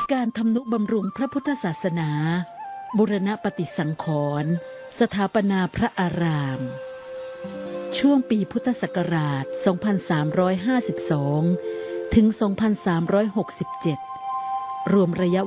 การทำนุบำรุงพระพุทธศาสนาบูรณปฏิสังขรณ์สถาปนาพระอาราม ช่วงปีพุทธศักราช 2352 ถึง 2367 รวมระยะ